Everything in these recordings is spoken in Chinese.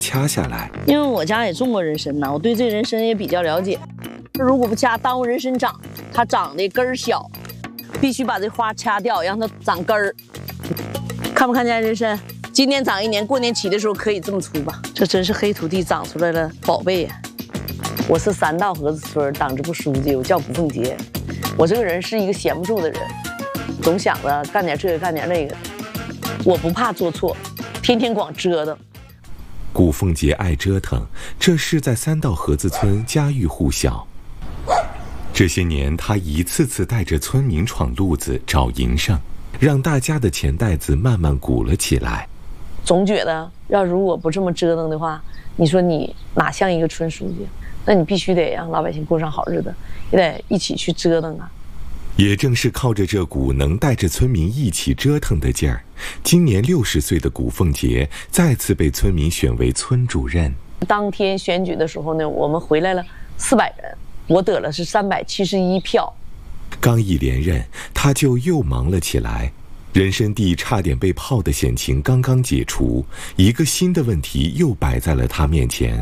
掐下来。 因为我家也种过人参呢，我对这人参也比较了解。如果不掐，耽误人参长，它长的根儿小，必须把这花掐掉，让它长根儿。看不看见人参？今年长一年，过年起的时候可以这么粗吧？这真是黑土地长出来了宝贝呀！我是3道河子村党支部书记，我叫古凤杰。我这个人是一个闲不住的人，总想着干点这个干点那个。我不怕做错，天天光折腾。 古凤杰爱折腾，这是在3道河子村家喻户晓。这些年，他一次次带着村民闯路子找营生，让大家的钱袋子慢慢鼓了起来。 总觉得如果不这么折腾的话，你说你哪像一个村书记？那你必须得让老百姓过上好日子，也得一起去折腾啊。 也正是靠着这股能带着村民一起折腾的劲儿，今年60岁的古凤杰再次被村民选为村主任。 当天选举的时候呢，我们回来了400人，我得了是371票。 刚一连任，他就又忙了起来。人参地差点被泡的险情刚刚解除，一个新的问题又摆在了他面前。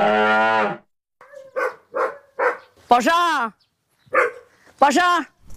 宝生，宝生，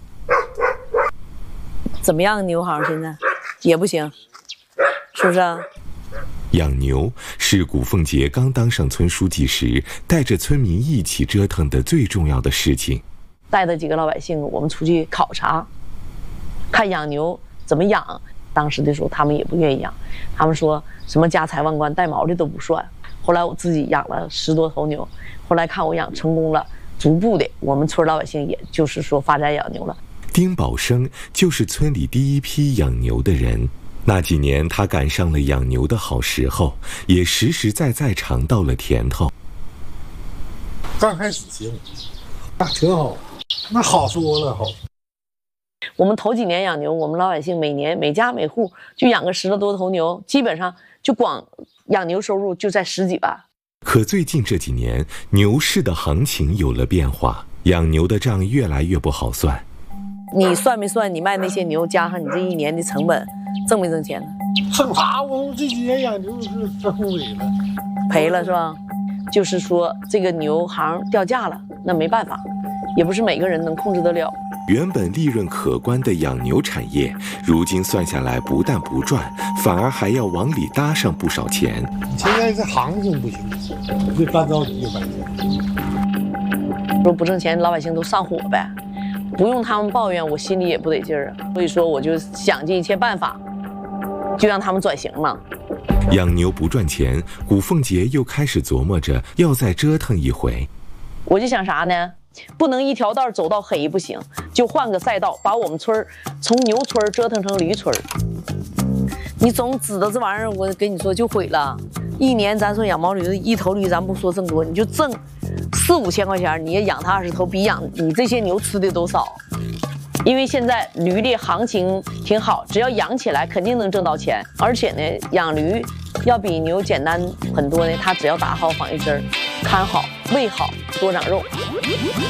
怎么样？牛行现在也不行，是不是啊？ 养牛是古凤杰刚当上村书记时带着村民一起折腾的最重要的事情。 带着几个老百姓，我们出去考察，看养牛怎么养。当时的时候，他们也不愿意养，他们说什么家财万贯带毛的都不算。后来我自己养了10多头牛，后来看我养成功了，逐步的我们村老百姓也就是说发展养牛了。 丁宝生就是村里第一批养牛的人。那几年，他赶上了养牛的好时候，也实实在在尝到了甜头。 刚开始行，那挺好，那好说了好。 我们头几年养牛，我们老百姓每年每家每户就养个10多头牛，基本上就光养牛收入就在10几万。 可最近这几年，牛市的行情有了变化，养牛的账越来越不好算。 你算没算？你卖那些牛加上你这一年的成本，挣没挣钱呢？ 挣啥？我们这几年养牛是挣萎了， 赔了是吧？就是说这个牛行掉价了，那没办法，也不是每个人能控制得了。 原本利润可观的养牛产业，如今算下来不但不赚，反而还要往里搭上不少钱。 现在这行情不行，这干着急就白干。 说不挣钱，老百姓都上火呗，不用他们抱怨，我心里也不得劲儿啊。所以说，我就想尽一切办法，就让他们转型嘛。 养牛不赚钱，古凤杰又开始琢磨着要再折腾一回。 我就想啥呢？不能一条道走到黑不行，就换个赛道，把我们村从牛村折腾成驴村。你总指着这玩意儿，我跟你说就毁了。一年咱说养毛驴，一头驴咱不说挣多，你就挣4、5千块钱，你也养它20头，比养你这些牛吃的都少。因为现在驴的行情挺好，只要养起来肯定能挣到钱。而且呢，养驴要比牛简单很多呢，它只要打好防疫针，看好喂好，多长肉。